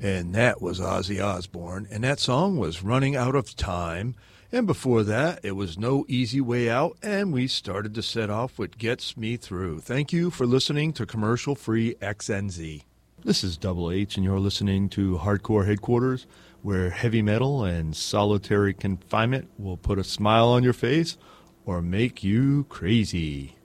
And that was Ozzy Osbourne, and that song was Running Out of Time. And before that, it was No Easy Way Out, and we started to set off with Gets Me Through. Thank you for listening to Commercial Free XNZ. This is Double H, and you're listening to Hardcore Headquarters, where heavy metal and solitary confinement will put a smile on your face or make you crazy.